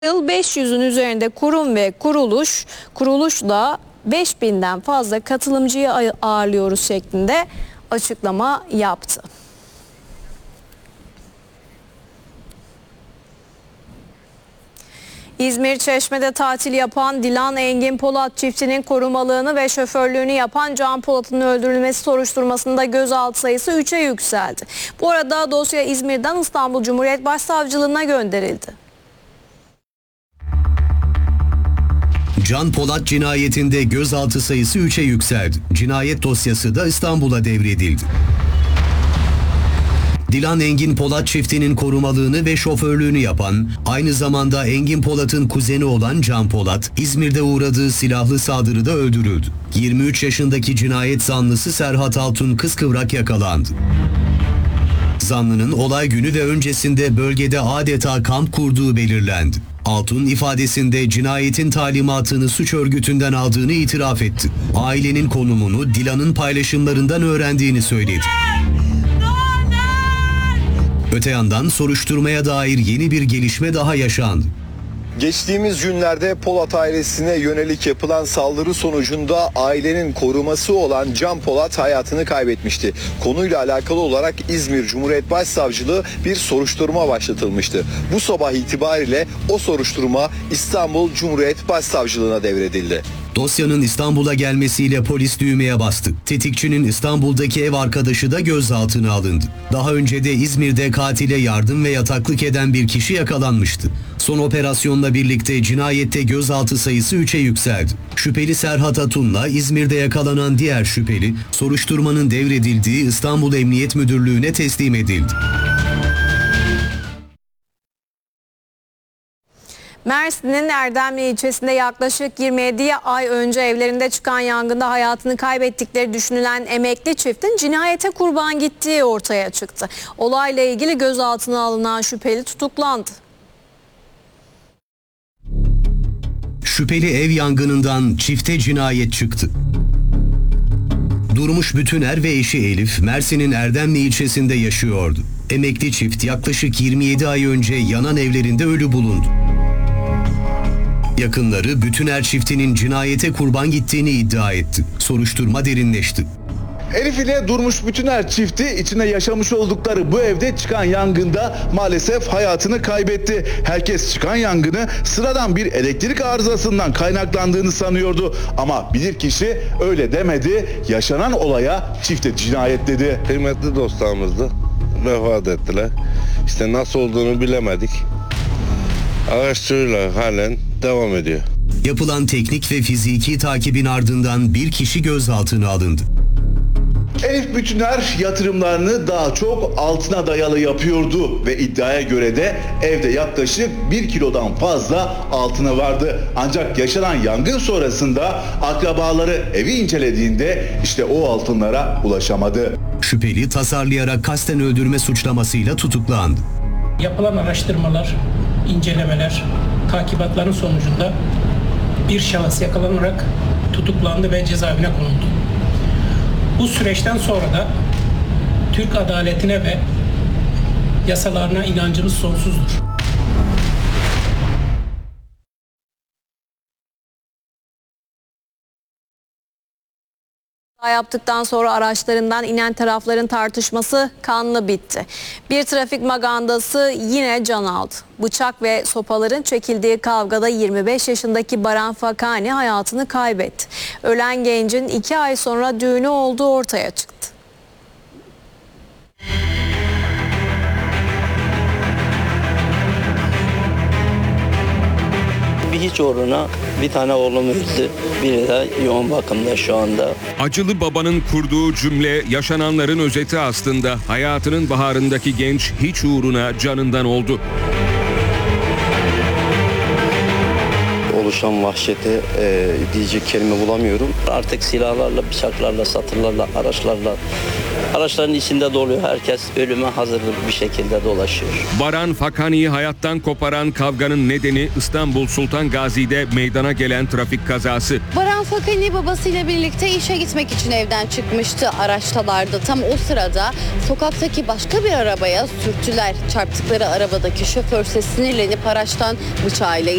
Yıl 500'ün üzerinde kurum ve kuruluşla 5000'den fazla katılımcıyı ağırlıyoruz şeklinde açıklama yaptı. İzmir Çeşme'de tatil yapan Dilan Engin Polat çiftinin korumalığını ve şoförlüğünü yapan Can Polat'ın öldürülmesi soruşturmasında gözaltı sayısı 3'e yükseldi. Bu arada dosya İzmir'den İstanbul Cumhuriyet Başsavcılığına gönderildi. Can Polat cinayetinde gözaltı sayısı 3'e yükseldi. Cinayet dosyası da İstanbul'a devredildi. Dilan Engin Polat çiftinin korumalığını ve şoförlüğünü yapan, aynı zamanda Engin Polat'ın kuzeni olan Can Polat, İzmir'de uğradığı silahlı saldırıda öldürüldü. 23 yaşındaki cinayet zanlısı Serhat Altun kıskıvrak yakalandı. Zanlının olay günü ve öncesinde bölgede adeta kamp kurduğu belirlendi. Altun ifadesinde cinayetin talimatını suç örgütünden aldığını itiraf etti. Ailenin konumunu Dilan'ın paylaşımlarından öğrendiğini söyledi. Öte yandan soruşturmaya dair yeni bir gelişme daha yaşandı. Geçtiğimiz günlerde Polat ailesine yönelik yapılan saldırı sonucunda ailenin koruması olan Can Polat hayatını kaybetmişti. Konuyla alakalı olarak İzmir Cumhuriyet Başsavcılığı bir soruşturma başlatılmıştı. Bu sabah itibariyle o soruşturma İstanbul Cumhuriyet Başsavcılığına devredildi. Dosyanın İstanbul'a gelmesiyle polis düğmeye bastı. Tetikçinin İstanbul'daki ev arkadaşı da gözaltına alındı. Daha önce de İzmir'de katile yardım ve yataklık eden bir kişi yakalanmıştı. Son operasyonla birlikte cinayette gözaltı sayısı 3'e yükseldi. Şüpheli Serhat Atun'la İzmir'de yakalanan diğer şüpheli, soruşturmanın devredildiği İstanbul Emniyet Müdürlüğü'ne teslim edildi. Mersin'in Erdemli ilçesinde yaklaşık 27 ay önce evlerinde çıkan yangında hayatını kaybettikleri düşünülen emekli çiftin cinayete kurban gittiği ortaya çıktı. Olayla ilgili gözaltına alınan şüpheli tutuklandı. Şüpheli ev yangınından çifte cinayet çıktı. Durmuş Bütüner ve eşi Elif, Mersin'in Erdemli ilçesinde yaşıyordu. Emekli çift yaklaşık 27 ay önce yanan evlerinde ölü bulundu. Yakınları Bütüner çiftinin cinayete kurban gittiğini iddia etti. Soruşturma derinleşti. Elif ile Durmuş Bütüner çifti içinde yaşamış oldukları bu evde çıkan yangında maalesef hayatını kaybetti. Herkes çıkan yangını sıradan bir elektrik arızasından kaynaklandığını sanıyordu. Ama bilirkişi öyle demedi, yaşanan olaya çifte cinayet dedi. Kıymetli dostlarımızdı, vefat ettiler. İşte nasıl olduğunu bilemedik. Araştırıyorlar, halen devam ediyor. Yapılan teknik ve fiziki takibin ardından bir kişi gözaltına alındı. Elif Bütüner yatırımlarını daha çok altına dayalı yapıyordu ve iddiaya göre de evde yaklaşık 1 kilodan fazla altını vardı. Ancak yaşanan yangın sonrasında akrabaları evi incelediğinde işte o altınlara ulaşamadı. Şüpheli tasarlayarak kasten öldürme suçlamasıyla tutuklandı. Yapılan araştırmalar, incelemeler, takibatların sonucunda bir şahıs yakalanarak tutuklandı ve cezaevine konuldu. Bu süreçten sonra da Türk adaletine ve yasalarına inancımız sonsuzdur. Yaptıktan sonra araçlarından inen tarafların tartışması kanlı bitti. Bir trafik magandası yine can aldı. Bıçak ve sopaların çekildiği kavgada 25 yaşındaki Baran Fakani hayatını kaybetti. Ölen gencin 2 ay sonra düğünü olduğu ortaya çıktı. Hiç uğruna bir tane oğlum öldü. Biri de yoğun bakımda şu anda. Acılı babanın kurduğu cümle yaşananların özeti aslında. Hayatının baharındaki genç hiç uğruna canından oldu. Oluşan vahşeti diyecek kelime bulamıyorum. Artık silahlarla, bıçaklarla, satırlarla, araçlarla Araçların içinde doluyor. Herkes ölüme hazırlık bir şekilde dolaşıyor. Baran Fakani'yi hayattan koparan kavganın nedeni İstanbul Sultan Gazi'de meydana gelen trafik kazası. Baran Fakani babasıyla birlikte işe gitmek için evden çıkmıştı. Araçtalardı. Tam o sırada sokaktaki başka bir arabaya sürttüler. Çarptıkları arabadaki şoför ise sinirlenip araçtan bıçağıyla